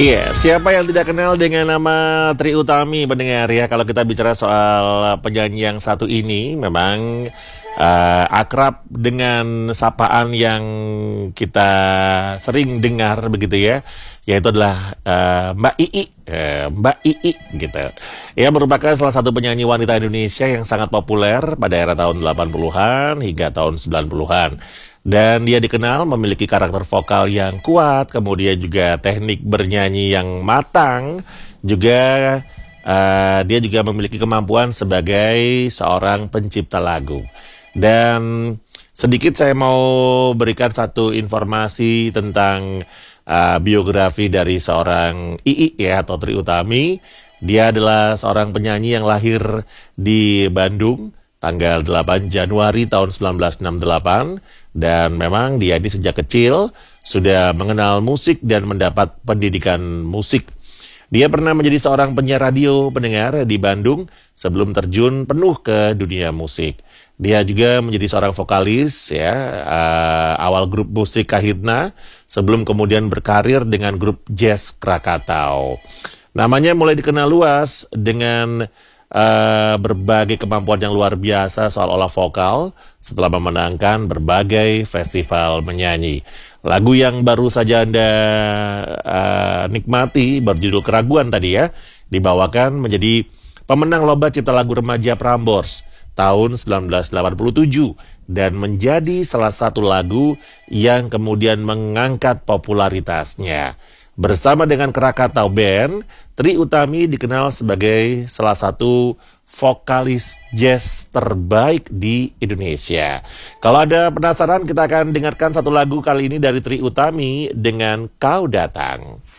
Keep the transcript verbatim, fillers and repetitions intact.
Iya, siapa yang tidak kenal dengan nama Trie Utami pendengar ya. Kalau kita bicara soal penyanyi yang satu ini, memang eh, akrab dengan sapaan yang kita sering dengar begitu ya, yaitu adalah eh, Mbak Ii, eh, Mbak Ii gitu. Ia merupakan salah satu penyanyi wanita Indonesia yang sangat populer pada era tahun delapan puluhan hingga tahun sembilan puluhan. Dan dia dikenal memiliki karakter vokal yang kuat, kemudian juga teknik bernyanyi yang matang, juga eh, dia juga memiliki kemampuan sebagai seorang pencipta lagu. Dan sedikit saya mau berikan satu informasi tentang eh, biografi dari seorang Ii ya, atau Trie Utami. Dia adalah seorang penyanyi yang lahir di Bandung tanggal delapan Januari tahun seribu sembilan ratus enam puluh delapan, dan memang dia ini sejak kecil sudah mengenal musik dan mendapat pendidikan musik. Dia pernah menjadi seorang penyiar radio pendengar di Bandung sebelum terjun penuh ke dunia musik. Dia juga menjadi seorang vokalis ya, uh, awal grup musik Kahitna sebelum kemudian berkarir dengan grup jazz Krakatau. Namanya mulai dikenal luas dengan Uh, berbagai kemampuan yang luar biasa soal olah vokal setelah memenangkan berbagai festival menyanyi. Lagu yang baru saja Anda uh, nikmati berjudul Keraguan tadi ya, dibawakan menjadi pemenang Lomba Cipta Lagu Remaja Prambors tahun seribu sembilan ratus delapan puluh tujuh dan menjadi salah satu lagu yang kemudian mengangkat popularitasnya. Bersama dengan Krakatau Band, Trie Utami dikenal sebagai salah satu vokalis jazz terbaik di Indonesia. Kalau ada penasaran, kita akan dengarkan satu lagu kali ini dari Trie Utami dengan Kau Datang.